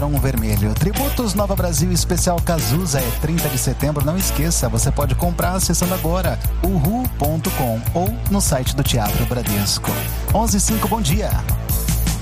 Barão Vermelho. Tributos Nova Brasil Especial Cazuza é 30 de setembro. Não esqueça, você pode comprar acessando agora uhu.com ou no site do Teatro Bradesco. 11:05, bom dia.